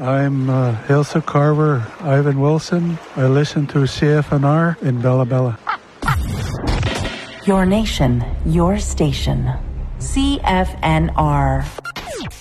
I'm Ilsa Carver, Ivan Wilson. I listen to CFNR in Bella Bella. Your nation, your station. CFNR.